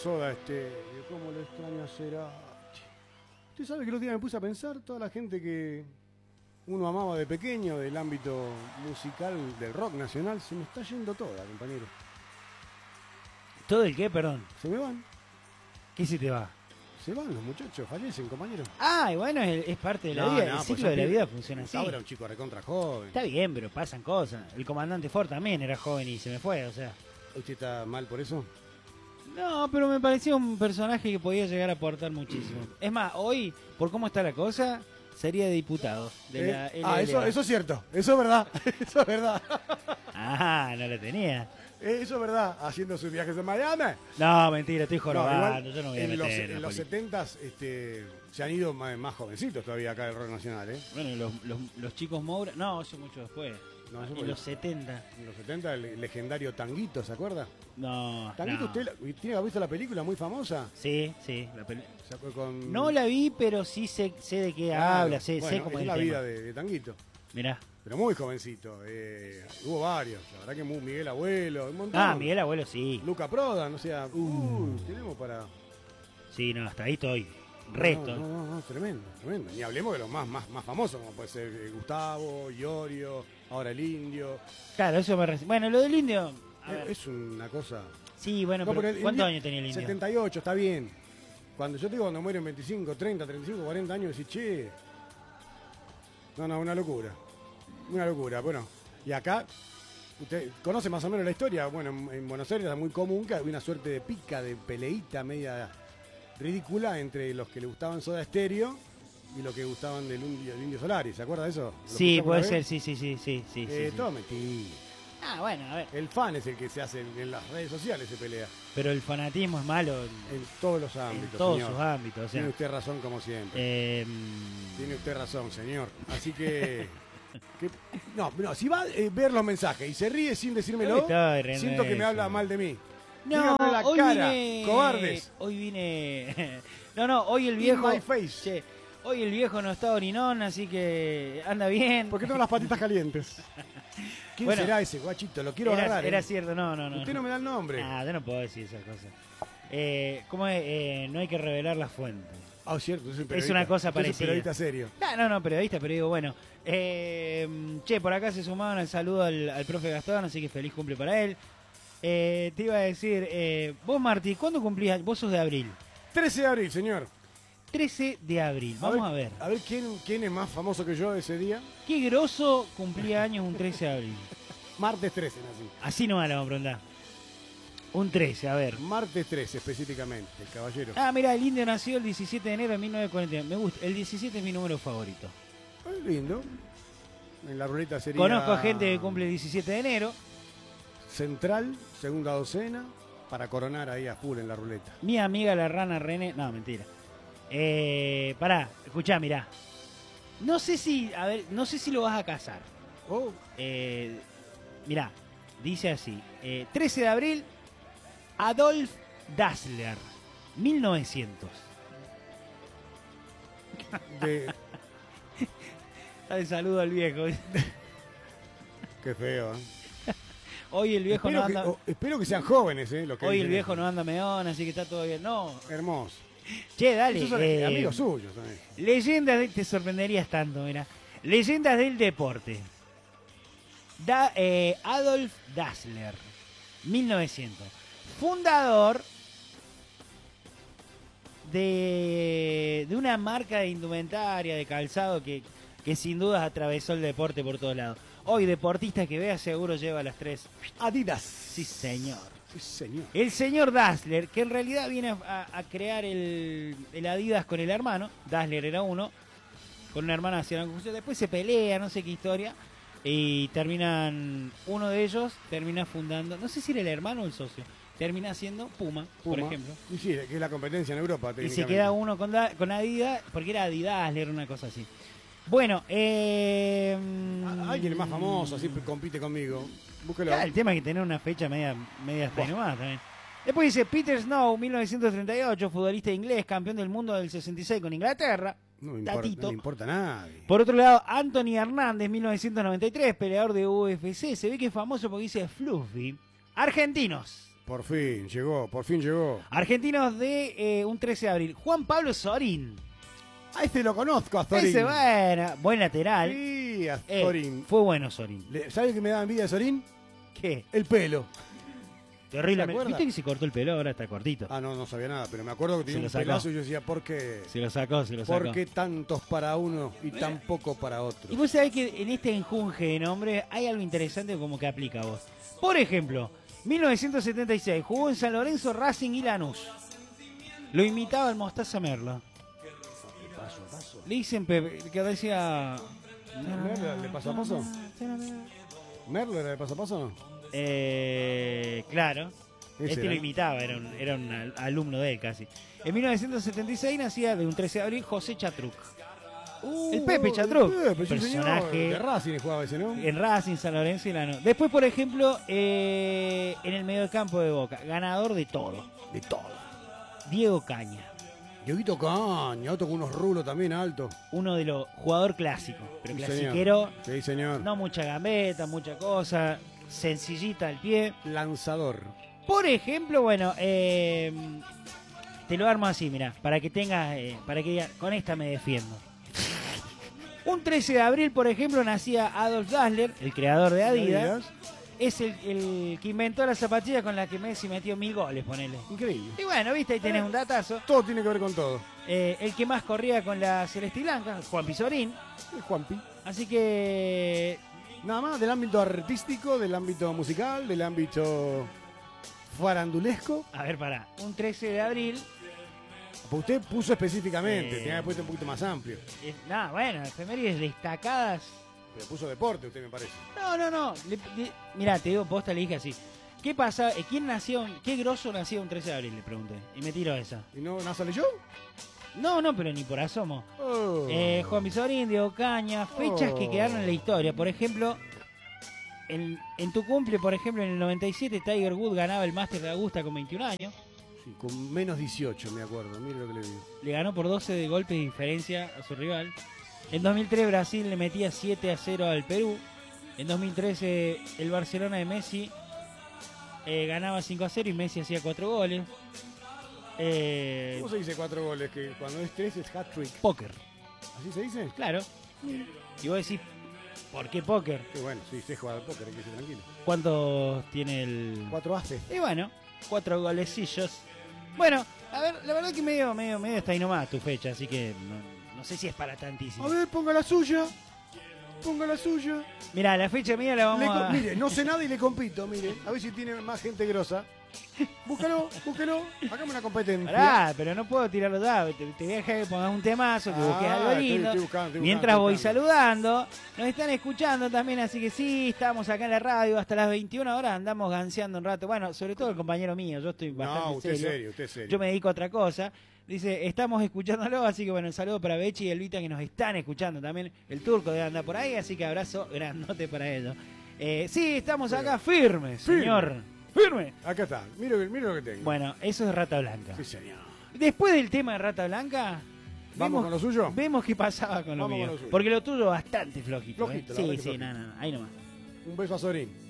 Soda Stereo, cómo lo extraño a Cerati. Usted sabe que el otro día me puse a pensar toda la gente que uno amaba de pequeño del ámbito musical del rock nacional, se me está yendo toda, compañero. ¿Todo el qué, perdón? Se me van, ¿Qué se te va? se van los muchachos, fallecen, compañero. Ah, y bueno, es parte de la vida, el ciclo de la vida funciona así. Ahora era un chico recontra joven. Está bien, pero pasan cosas. El comandante Ford también era joven y se me fue, o sea. ¿Usted está mal por eso? No, pero me parecía un personaje que podía llegar a aportar muchísimo. Es más, hoy, por cómo está la cosa, sería diputado de la LLA. Eso es cierto, eso es verdad, eso es verdad. Ah, no la tenía. Eso es verdad, haciendo sus viajes en Miami. No, mentira, estoy jorobando, igual, yo no voy a en meter los, en los 70s se han ido más jovencitos todavía acá del rock nacional, ¿eh? Bueno, los chicos Moura, no, eso mucho después. No, eso En los 70. En los 70 el legendario Tanguito, ¿se acuerda? No, Tanguito, no. ¿usted tiene que haber visto la película muy famosa? Sí, la ¿Se acuerda con... No la vi, pero sí sé de qué habla, sé cómo es es la el vida tema. de Tanguito. Mirá. Pero muy jovencito. Hubo varios. La verdad que Miguel Abuelo, un montón. Ah, Miguel Abuelo, sí. Luca Prodan, o sea, tenemos para... Sí, no, hasta ahí estoy. Resto. No, tremendo. Ni hablemos de los más famosos, como puede ser Gustavo, Iorio, ahora el Indio. Claro, eso me bueno, lo del Indio. Es una cosa... Sí, bueno, No, pero ¿cuántos años tenía el Indio? 78, está bien. Cuando yo te digo cuando mueren 25, 30, 35, 40 años, decís, che... No, una locura. Una locura. Bueno, y acá, usted conoce más o menos la historia. Bueno, en Buenos Aires era muy común que había una suerte de pica, de peleita media ridícula entre los que le gustaban Soda Stereo y los que gustaban del Indio Solari. ¿Se acuerda de eso? Sí, puede ser, sí. Todo mentira. Ah, bueno, a ver. El fan es el que se hace en las redes sociales, se pelea. Pero el fanatismo es malo en todos los ámbitos. En todos señor. sus ámbitos. O sea, tiene usted razón como siempre. Tiene usted razón, señor. Así que... No, si va a ver los mensajes y se ríe sin decírmelo, siento que me habla mal de mí. No, dígame la hoy cara, vine, cobardes. Hoy vine... No, hoy el viejo... In my face. Che, hoy el viejo no está orinón, así que anda bien. Porque tengo las patitas calientes. ¿Quién será ese guachito? Lo quiero agarrar. Era cierto, no. Usted no me da el nombre. Ah, yo no puedo decir esas cosas. ¿Cómo es? No hay que revelar las fuentes. Ah, cierto, es una cosa parecida. Es un periodista serio. No, periodista, pero digo, bueno. Che, por acá se sumaban el saludo al profe Gastón, así que feliz cumple para él. Te iba a decir, vos, Martí, ¿cuándo cumplías? Vos sos de abril. 13 de abril, señor. 13 de abril, vamos a ver. A ver quién es más famoso que yo ese día. Qué grosso cumplía años un 13 de abril. Martes 13 nací. Así nomás la vamos a preguntar. Un 13, a ver. Martes 13 específicamente, el caballero. Ah, mira, el Indio nació el 17 de enero de 1949. Me gusta, el 17 es mi número favorito. Es lindo. En la ruleta sería... Conozco a gente que cumple el 17 de enero. Central, segunda docena, para coronar ahí a full en la ruleta. Mi amiga la rana René... No, mentira. Pará, escuchá, mirá. No sé si lo vas a casar. Oh. Mirá, dice así. 13 de abril, Adolf Dassler, 1900. Dale saludo al viejo. Qué feo, ¿eh? Hoy el viejo no anda... espero que sean jóvenes, lo que hoy el viejo no anda meón, así que está todo bien. No. Hermoso. Che, dale. Esos son amigos suyos también. Leyendas te sorprenderías tanto, mira. Leyendas del deporte. Adolf Dassler, 1900. Fundador de una marca de indumentaria, de calzado que sin dudas atravesó el deporte por todos lados. Hoy, deportista que vea seguro lleva las 3. Adidas. Sí, señor. Sí, señor. El señor Dassler, que en realidad viene a crear el Adidas con el hermano. Dassler era uno. Con una hermana hacían confusión. Después se pelea, no sé qué historia. Y uno de ellos termina fundando, no sé si era el hermano o el socio, termina siendo Puma, por ejemplo. Y sí, que es la competencia en Europa. Y se queda uno con Adidas, porque era Adidas, era una cosa así. Bueno, alguien más famoso, así compite conmigo. Búsquelo. Claro, el tema es que tener una fecha media hasta nomás también. Después dice Peter Snow, 1938, futbolista inglés, campeón del mundo del 66 con Inglaterra. No me importa a nadie. Por otro lado, Anthony Hernández, 1993, peleador de UFC. Se ve que es famoso porque dice Fluffy. Argentinos. Por fin llegó. Argentinos de un 13 de abril. Juan Pablo Sorín. A este lo conozco, a Sorín. Ese buen lateral. Sí, a Sorín. Fue bueno Sorín. ¿Sabes qué me daba envidia de Sorín? ¿Qué? El pelo. Terrible. ¿Te acuerdas? ¿Viste que se cortó el pelo? Ahora está cortito. Ah, no sabía nada, pero me acuerdo que tenía un pelazo y yo decía, ¿por qué? Se lo sacó. ¿Por qué tantos para uno y tan poco para otro? Y vos sabés que en este enjunje de nombres hay algo interesante como que aplica a vos. Por ejemplo, 1976, jugó en San Lorenzo, Racing y Lanús. Lo imitaba el Mostaza Merlo. Paso. Le dicen Pepe, que decía... ¿Merlo era de paso a paso? ¿Merlo era de paso a paso o no? Claro. Ese Este era. lo imitaba, era un alumno de él casi. En 1976 nacía de un 13 de abril José Chatruc. El Pepe Chatruc, el Pepe, sí, personaje señor. De Racing jugaba ese, ¿no? en Racing, San Lorenzo y Lanús. Después, por ejemplo, en el mediocampo de Boca, ganador de todo. De todo. Diego Caña, Dieguito Caña, otro con unos rulos también altos. uno de los jugadores clásicos, pero Sí, clasiquero, Sí, señor. no mucha gambeta, mucha cosa, sencillita al pie. Lanzador. Por ejemplo, bueno, te lo armo así, mira, para que tengas, para que digas, con esta me defiendo. Un 13 de abril, por ejemplo, nacía Adolf Dassler, el creador de Adidas. Es el que inventó la zapatilla con la que Messi metió 1000 goles, ponele. Increíble. Y bueno, viste, ahí tenés un datazo. Todo tiene que ver con todo. El que más corría con la celeste y blanca, Juan Pizorín. Es Juanpi. Así que Nada más del ámbito artístico, del ámbito musical, del ámbito farandulesco. a ver, pará, un 13 de abril. Pues usted puso específicamente, tenía que haber puesto un poquito más amplio. Nada, bueno, efemérides destacadas. Pero puso deporte, usted me parece. No. Mirá, te digo posta, le dije así. ¿Qué pasa? ¿Qué grosso nació un 13 de abril? Le pregunté. Y me tiró esa. ¿Y no sale yo? No, pero ni por asomo. Oh. Juan Pizorín, Diego Caña, fechas que quedaron en la historia. Por ejemplo, en tu cumple, por ejemplo, en el 97, Tiger Woods ganaba el Máster de Augusta con 21 años. Sí, con menos 18, me acuerdo. Mire lo que le digo. Le ganó por 12 de golpes de diferencia a su rival. En 2003 Brasil le metía 7-0 al Perú. En 2013 el Barcelona de Messi ganaba 5-0 y Messi hacía 4 goles. ¿Cómo se dice 4 goles? Que cuando es 3 es hat-trick. Póker, ¿Así se dice? claro. Y vos decís, ¿por qué póker? Qué bueno, sí, sé jugar al póker, hay que ser tranquilo. ¿Cuántos tiene el...? 4 haces. Y bueno, 4 golecillos. Bueno, a ver, la verdad que medio está ahí nomás tu fecha, así que no sé si es para tantísimo. A ver, ponga la suya. Ponga la suya. Mirá, la fecha mía la vamos a... Mire, no sé nada y le compito, mire. A ver si tiene más gente grosa. Búscalo. Hagamos una competencia. Pará, pero no puedo tirarlo ya. Te voy a dejar que pongas un temazo, que busques algo estoy lindo. buscando, Mientras voy buscando. saludando. Nos están escuchando también, así que sí, estamos acá en la radio hasta las 21 horas. Andamos ganseando un rato. Bueno, sobre todo el compañero mío. Yo estoy bastante No, usted es serio. Yo me dedico a otra cosa. Dice, estamos escuchándolo, así que bueno, un saludo para Bechi y Elvita que nos están escuchando también. El turco debe andar por ahí, así que abrazo grandote para ellos. Sí, estamos acá firmes, señor. Firme. Acá está. Mire lo que tengo. Bueno, eso es Rata Blanca. Sí, señor. Después del tema de Rata Blanca, ¿Vamos con lo suyo? Vemos qué pasaba con lo Vamos mío. con lo suyo. Porque lo tuyo bastante flojito. Flojito, la Sí, verdad que sí, flojito. no, ahí nomás. Un beso a Sorín.